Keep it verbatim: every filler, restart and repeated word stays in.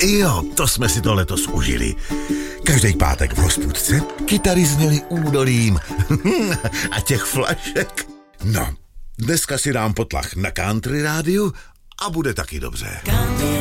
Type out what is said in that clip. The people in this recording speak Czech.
Jo, to jsme si to letos užili. Každý pátek v hospůdce kytary zněly údolím a těch flašek. No, dneska si dám potlach na country rádiu a bude taky dobře.